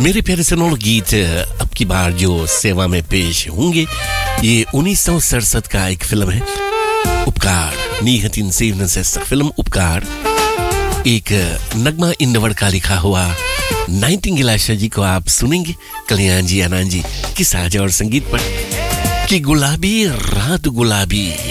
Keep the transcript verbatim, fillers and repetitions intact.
मेरे प्यारे सुनो गीत अब की बार जो सेवा में पेश होंगे ये उन्नीस सौ सड़सठ का एक फिल्म है उपकार नैंतीनhonderdzevenenzestig फिल्म उपकार एक नगमा इंदवड़ का लिखा हुआ नाइटिंगेल आशा जी को आप सुनेंगे कल्याण जी आनंद जी की साज और संगीत पर कि गुलाबी रात गुलाबी